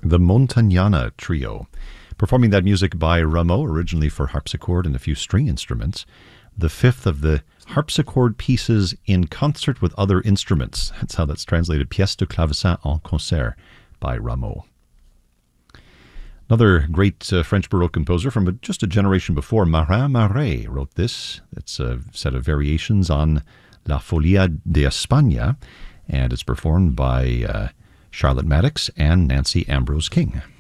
the Montagnana Trio. Performing that music by Rameau, originally for harpsichord and a few string instruments, the fifth of the harpsichord pieces in concert with other instruments. That's how that's translated, Pièce de clavecin en concert by Rameau. Another great French Baroque composer from just a generation before, Marin Marais, wrote this. It's a set of variations on La Folia de España, and it's performed by Charlotte Maddox and Nancy Ambrose King.